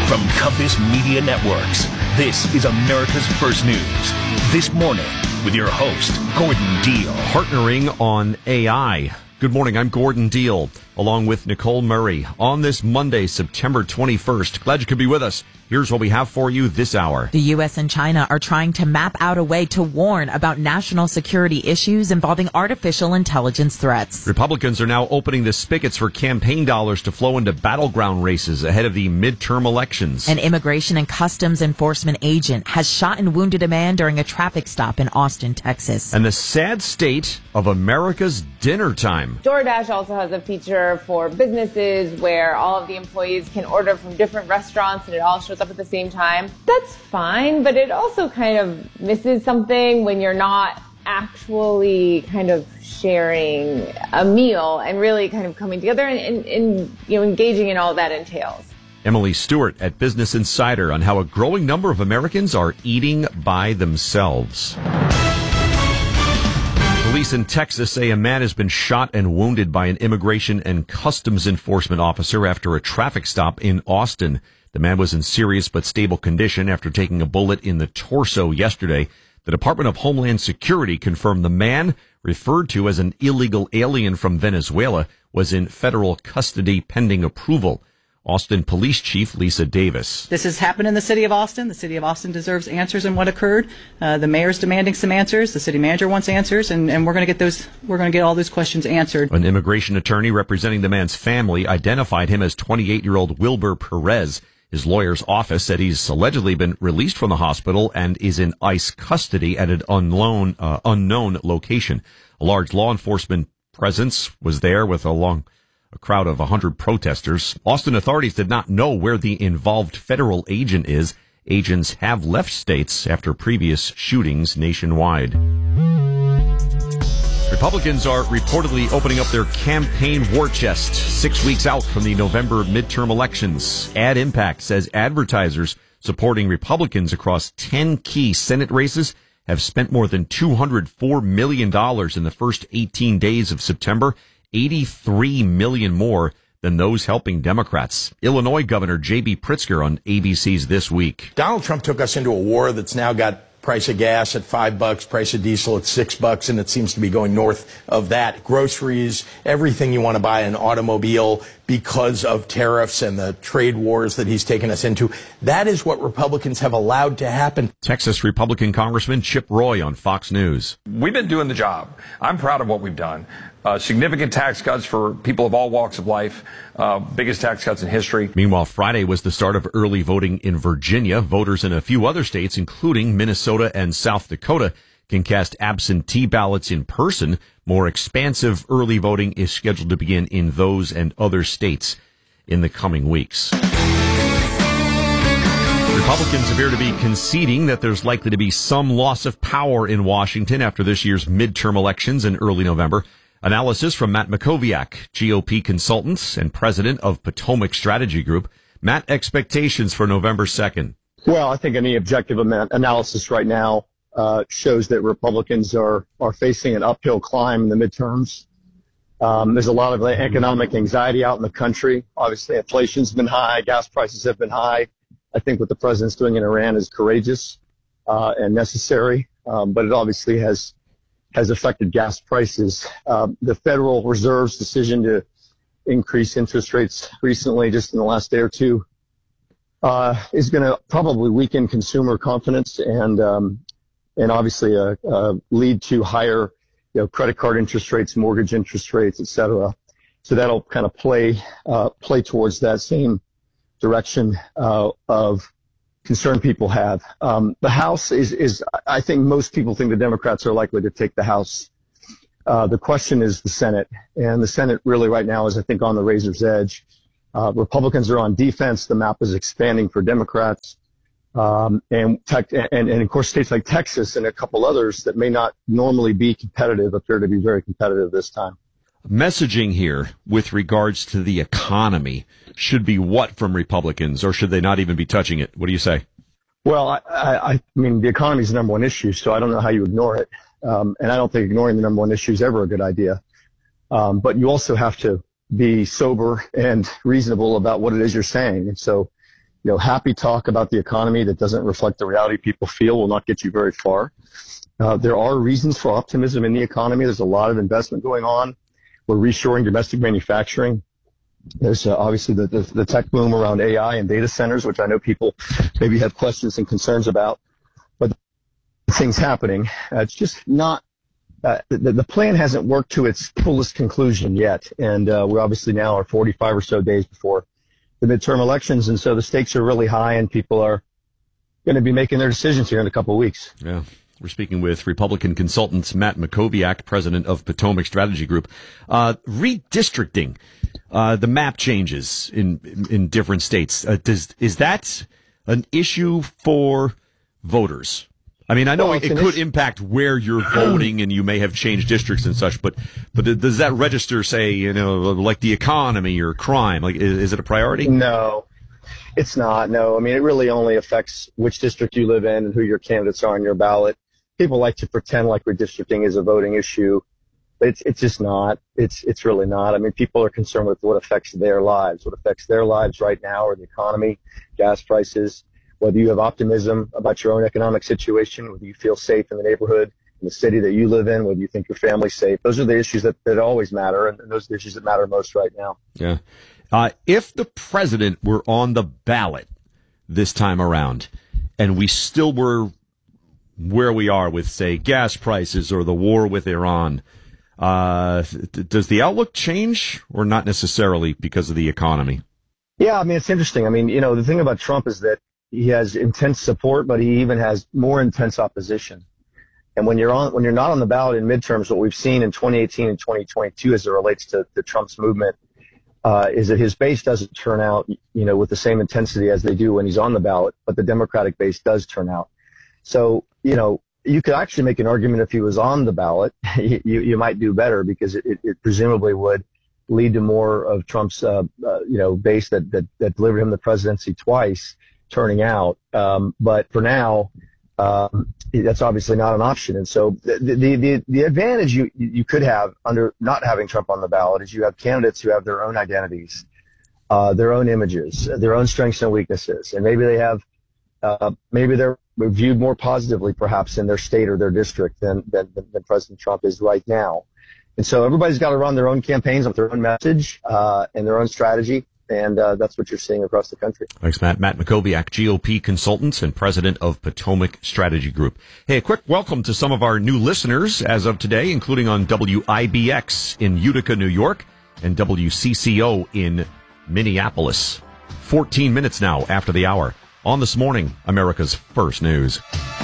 From Compass Media Networks, this is America's First News. This morning with your host, Gordon Deal. Partnering on AI. Good morning, I'm Gordon Deal, along with Nicole Murray. On this Monday, September 21st, glad you could be with us. Here's what we have for you this hour. The U.S. and China are trying to map out a way to warn about national security issues involving artificial intelligence threats. Republicans are now opening the spigots for campaign dollars to flow into battleground races ahead of the midterm elections. An Immigration and Customs Enforcement agent has shot and wounded a man during a traffic stop in Austin, Texas. And the sad state of America's dinner time. DoorDash also has a feature for businesses where all of the employees can order from different restaurants and it all shows up at the same time. That's fine, but it also kind of misses something when you're not actually kind of sharing a meal and really kind of coming together and engaging in all that entails. Emily Stewart at Business Insider on how a growing number of Americans are eating by themselves. Police in Texas say a man has been shot and wounded by an Immigration and Customs Enforcement officer after a traffic stop in Austin. The man was in serious but stable condition after taking a bullet in the torso yesterday. The Department of Homeland Security confirmed the man, referred to as an illegal alien from Venezuela, was in federal custody pending approval. Austin Police Chief Lisa Davis. This has happened in the city of Austin. The city of Austin deserves answers on what occurred. The mayor's demanding some answers. The city manager wants answers, and we're going to get those. We're going to get all those questions answered. An immigration attorney representing the man's family identified him as 28-year-old Wilbur Perez. His lawyer's office said he's allegedly been released from the hospital and is in ICE custody at an unknown location. A large law enforcement presence was there with a crowd of 100 protesters. Austin authorities did not know where the involved federal agent is. Agents have left states after previous shootings nationwide. Republicans are reportedly opening up their campaign war chest 6 weeks out from the November midterm elections. Ad Impact says advertisers supporting Republicans across 10 key Senate races have spent more than $204 million in the first 18 days of September, 83 million more than those helping Democrats. Illinois Governor J.B. Pritzker on ABC's This Week. Donald Trump took us into a war that's now got price of gas at $5, price of diesel at $6, and it seems to be going north of that. Groceries, everything you want to buy an automobile because of tariffs and the trade wars that he's taken us into. That is what Republicans have allowed to happen. Texas Republican Congressman Chip Roy on Fox News. We've been doing the job. I'm proud of what we've done. Significant tax cuts for people of all walks of life. Biggest tax cuts in history. Meanwhile, Friday was the start of early voting in Virginia. Voters in a few other states, including Minnesota and South Dakota, can cast absentee ballots in person. More expansive early voting is scheduled to begin in those and other states in the coming weeks. Republicans appear to be conceding that there's likely to be some loss of power in Washington after this year's midterm elections in early November. Analysis from Matt Makoviak, GOP consultant and president of Potomac Strategy Group. Matt, expectations for November 2nd. Well, I think any objective analysis right now shows that Republicans are facing an uphill climb in the midterms. There's a lot of economic anxiety out in the country. Obviously, inflation's been high, gas prices have been high. I think what the president's doing in Iran is courageous and necessary, but it obviously has affected gas prices. The Federal Reserve's decision to increase interest rates recently, just in the last day or two, is going to probably weaken consumer confidence and obviously lead to higher, credit card interest rates, mortgage interest rates, et cetera. So that'll kind of play towards that same direction of concern people have. The House is I think most people think the Democrats are likely to take the House. The question is the Senate, and the Senate really right now is, I think, on the razor's edge. Republicans are on defense. The map is expanding for Democrats. And of course, states like Texas and a couple others that may not normally be competitive appear to be very competitive this time. Messaging here with regards to the economy should be what from Republicans, or should they not even be touching it? What do you say? Well, I mean, the economy is the number one issue, so I don't know how you ignore it. And I don't think ignoring the number one issue is ever a good idea. But you also have to be sober and reasonable about what it is you're saying. And so happy talk about the economy that doesn't reflect the reality people feel will not get you very far. There are reasons for optimism in the economy. There's a lot of investment going on. We're reshoring domestic manufacturing. There's obviously the tech boom around AI and data centers, which I know people maybe have questions and concerns about. But things happening. It's just not the plan hasn't worked to its fullest conclusion yet. And we obviously now are 45 or so days before the midterm elections. And so the stakes are really high, and people are going to be making their decisions here in a couple of weeks. Yeah. We're speaking with Republican consultant Matt Mackowiak, president of Potomac Strategy Group. Redistricting, the map changes in different states. Is that an issue for voters? I mean, I know it could impact where you're voting, and you may have changed districts and such, but does that register, say, like the economy or crime? Like, is it a priority? No. It's not, no. I mean, it really only affects which district you live in and who your candidates are on your ballot. People like to pretend like redistricting is a voting issue, but it's just not. It's really not. I mean, people are concerned with what affects their lives. What affects their lives right now are the economy, gas prices, whether you have optimism about your own economic situation, whether you feel safe in the neighborhood, in the city that you live in, whether you think your family's safe. Those are the issues that always matter, and those are the issues that matter most right now. Yeah. If the president were on the ballot this time around, and we still were where we are with, say, gas prices or the war with Iran, does the outlook change, or not necessarily because of the economy? Yeah, I mean, it's interesting. I mean, the thing about Trump is that he has intense support, but he even has more intense opposition. And when you're not on the ballot in midterms, what we've seen in 2018 and 2022 as it relates to Trump's movement is that his base doesn't turn out, with the same intensity as they do when he's on the ballot, but the Democratic base does turn out. So, you could actually make an argument if he was on the ballot, you might do better, because it presumably would lead to more of Trump's, base that delivered him the presidency twice turning out. But for now, that's obviously not an option. And so the advantage you could have under not having Trump on the ballot is you have candidates who have their own identities, their own images, their own strengths and weaknesses. And maybe they have, maybe they're viewed more positively perhaps in their state or their district than President Trump is right now. And so everybody's got to run their own campaigns with their own message and their own strategy. And that's what you're seeing across the country. Thanks, Matt. Matt Mackowiak, GOP consultant and president of Potomac Strategy Group. Hey, a quick welcome to some of our new listeners as of today, including on WIBX in Utica, New York, and WCCO in Minneapolis. 14 minutes now after the hour. On This Morning, America's First News.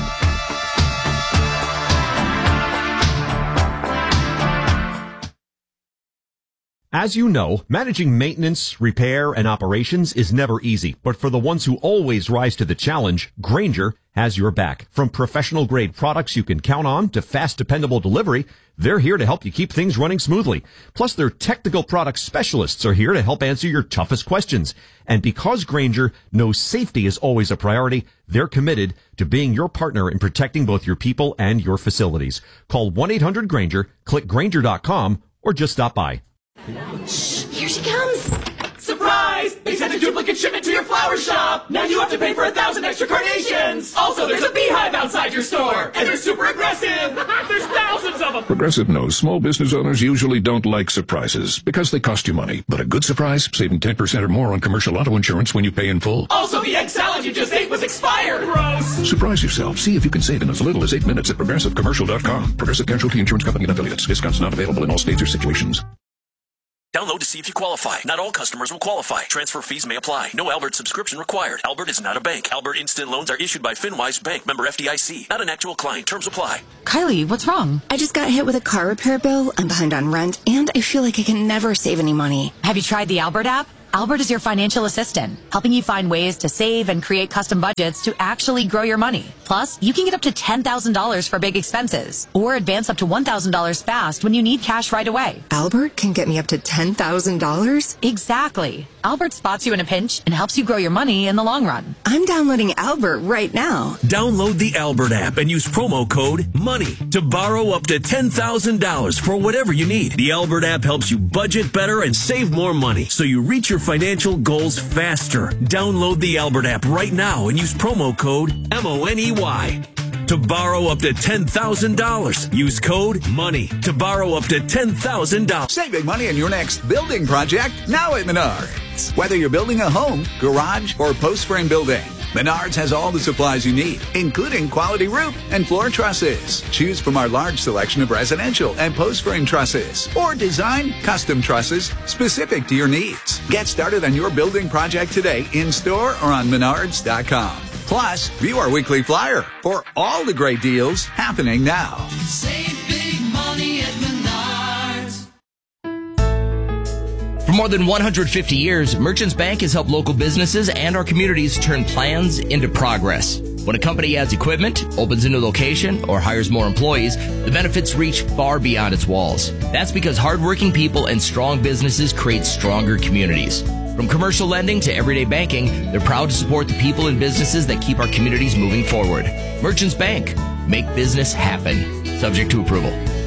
As you know, managing maintenance, repair, and operations is never easy. But for the ones who always rise to the challenge, Grainger has your back. From professional-grade products you can count on to fast, dependable delivery, they're here to help you keep things running smoothly. Plus, their technical product specialists are here to help answer your toughest questions. And because Grainger knows safety is always a priority, they're committed to being your partner in protecting both your people and your facilities. Call 1-800-GRAINGER, click Grainger.com, or just stop by. Shh, here she comes. Surprise! They sent a duplicate shipment to your flower shop. Now you have to pay for 1,000 extra carnations. Also, there's a beehive outside your store, and they're super aggressive. There's thousands of them. Progressive knows small business owners usually don't like surprises because they cost you money. But a good surprise, saving 10% or more on commercial auto insurance when you pay in full. Also, the egg salad you just ate was expired. Gross. Surprise yourself. See if you can save in as little as 8 minutes at ProgressiveCommercial.com. Progressive Casualty Insurance Company and Affiliates. Discounts not available in all states or situations. Download to see if you qualify. Not all customers will qualify. Transfer fees may apply. No Albert subscription required. Albert is not a bank. Albert Instant Loans are issued by FinWise Bank, member FDIC. Not an actual client. Terms apply. Kylie, what's wrong? I just got hit with a car repair bill. I'm behind on rent, and I feel like I can never save any money. Have you tried the Albert app? Albert is your financial assistant, helping you find ways to save and create custom budgets to actually grow your money. Plus, you can get up to $10,000 for big expenses, or advance up to $1,000 fast when you need cash right away. Albert can get me up to $10,000? Exactly. Albert spots you in a pinch and helps you grow your money in the long run. I'm downloading Albert right now. Download the Albert app and use promo code MONEY to borrow up to $10,000 for whatever you need. The Albert app helps you budget better and save more money, so you reach your your financial goals faster. Download the Albert app right now and use promo code MONEY. To borrow up to $10,000. Use code MONEY to borrow up to $10,000. Save big money on your next building project now at Menards. Whether you're building a home, garage, or post-frame building, Menards has all the supplies you need, including quality roof and floor trusses. Choose from our large selection of residential and post-frame trusses, or design custom trusses specific to your needs. Get started on your building project today in-store or on Menards.com. Plus, view our weekly flyer for all the great deals happening now. Save big money at Menards. For more than 150 years, Merchants Bank has helped local businesses and our communities turn plans into progress. When a company adds equipment, opens a new location, or hires more employees, the benefits reach far beyond its walls. That's because hardworking people and strong businesses create stronger communities. From commercial lending to everyday banking, they're proud to support the people and businesses that keep our communities moving forward. Merchants Bank. Make business happen. Subject to approval.